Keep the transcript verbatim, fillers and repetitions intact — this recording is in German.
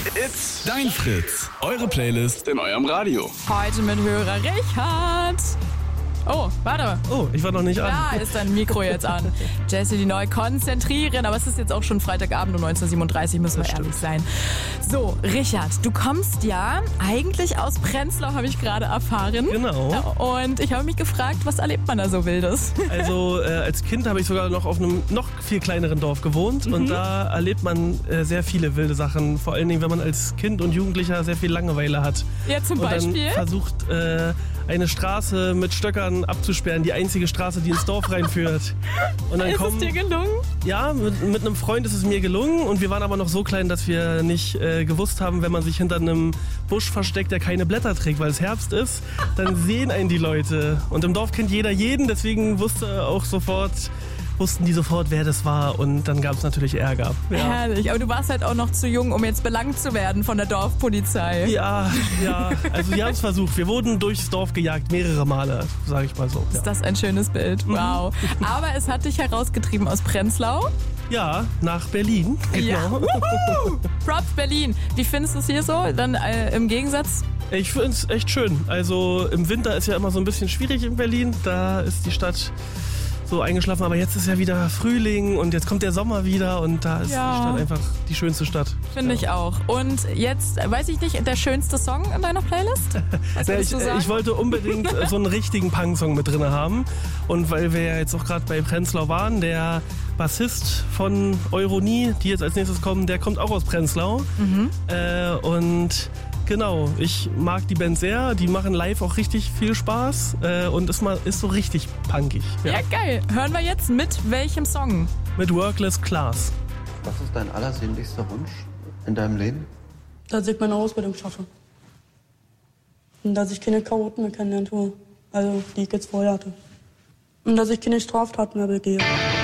It's Dein Fritz. Eure Playlist in eurem Radio. Heute mit Hörer Richard. Oh, warte. Oh, ich war noch nicht an. Da ist dein Mikro jetzt an. Jesse, die neu konzentrieren. Aber es ist jetzt auch schon Freitagabend um neunzehn Uhr siebenunddreißig, müssen wir ehrlich sein. So, Richard, du kommst ja eigentlich aus Prenzlau, habe ich gerade erfahren. Genau. Und ich habe mich gefragt, was erlebt man da so Wildes? Also äh, als Kind habe ich sogar noch auf einem noch viel kleineren Dorf gewohnt. Mhm. Und da erlebt man äh, sehr viele wilde Sachen. Vor allen Dingen, wenn man als Kind und Jugendlicher sehr viel Langeweile hat. Ja, zum und Beispiel? Dann versucht, äh, eine Straße mit Stöckern abzusperren, die einzige Straße, die ins Dorf reinführt. Und dann ist kommen, es dir gelungen? Ja, mit, mit einem Freund ist es mir gelungen und wir waren aber noch so klein, dass wir nicht äh, gewusst haben, wenn man sich hinter einem Busch versteckt, der keine Blätter trägt, weil es Herbst ist, dann sehen einen die Leute. Und im Dorf kennt jeder jeden, deswegen wusste auch sofort, wussten die sofort, wer das war und dann gab es natürlich Ärger. Ja. Herrlich, aber du warst halt auch noch zu jung, um jetzt belangt zu werden von der Dorfpolizei. Ja, ja, also wir haben es versucht. Wir wurden durchs Dorf gejagt, mehrere Male, sage ich mal so. Ja. Ist das ein schönes Bild, wow. Mhm. Aber es hat dich herausgetrieben aus Prenzlau. Ja, nach Berlin. Genau. Ja. Props Berlin. Wie findest du es hier so, dann äh, im Gegensatz? Ich finde es echt schön. Also im Winter ist ja immer so ein bisschen schwierig in Berlin. Da ist die Stadt so eingeschlafen, aber jetzt ist ja wieder Frühling und jetzt kommt der Sommer wieder und da ist ja. die Stadt einfach die schönste Stadt. Finde ja. ich auch. Und jetzt, weiß ich nicht, der schönste Song in deiner Playlist? Was ja, ich, du sagen? ich wollte unbedingt so einen richtigen Punk-Song mit drin haben und weil wir ja jetzt auch gerade bei Prenzlau waren, der Bassist von Euronie, die jetzt als nächstes kommen, der kommt auch aus Prenzlau mhm. äh, und genau, ich mag die Band sehr, die machen live auch richtig viel Spaß äh, und ist, mal, ist so richtig punkig. Ja. ja, geil. Hören wir jetzt mit welchem Song? Mit Workless Class. Was ist dein allersehnlichster Wunsch in deinem Leben? Dass ich meine Ausbildung schaffe. Und dass ich keine Chaoten mehr kennenlernen tue, also die ich jetzt vorher hatte. Und dass ich keine Straftaten mehr begehe.